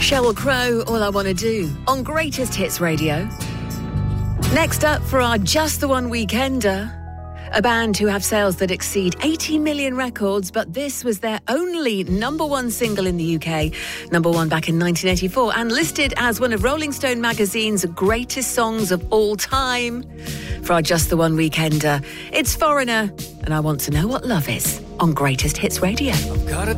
Sheryl Crow, All I Want to Do, on Greatest Hits Radio. Next up for our Just the One Weekender, a band who have sales that exceed 80 million records, but this was their only number one single in the UK, number one back in 1984, and listed as one of Rolling Stone magazine's greatest songs of all time. For our Just the One Weekender, it's Foreigner, and I Want to Know What Love Is, on Greatest Hits Radio. I've got a